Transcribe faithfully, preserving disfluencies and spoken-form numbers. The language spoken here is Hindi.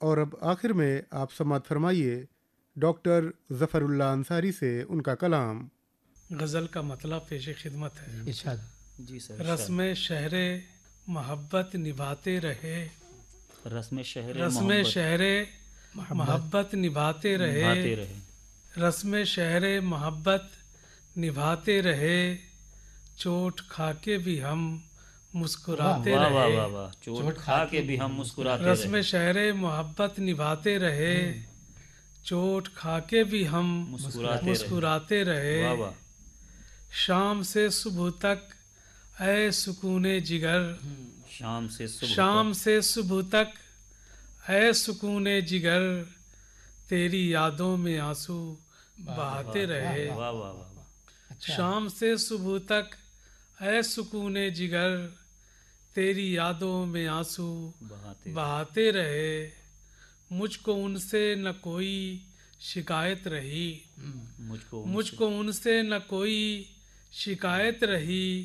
और अब आखिर में आप समाअत फरमाइए डॉक्टर ज़फ़रुल्लाह अंसारी से उनका कलाम। गज़ल का मतलब पेश खिदमत है। इरशाद। जी सर, रस्म शहरे मोहब्बत निभाते रहे, रस्म शहर रस्म मोहब्बत शहरे मोहब्बत मोहब्बत निभाते रहे, निभाते रहे, रस्म शहरे मोहब्बत निभाते रहे, चोट खाके भी हम मुस्कुराते वाह वाह रहे। वाह वाह, चोट खा के भी हम मुस्कुराते रस्म रहे, शहरे मोहब्बत निभाते रहे, चोट खाके भी हम मुस्कुराते मुस्कुराते रहे, रहे। वाह वाह, शाम से सुबह तक ऐ सुकूने जिगर, शाम से सुबह शाम से सुबह तक ऐ सुकूने जिगर, तेरी यादों में आंसू बहाते रहे। तक, वाह वाह वाह वाह, शाम से सुबह तक ऐ सुकूने जिगर, तेरी यादों में आंसू बहाते बहाते रहे। मुझको उनसे न कोई शिकायत रही, मुझको मुझको उनसे न कोई शिकायत रही,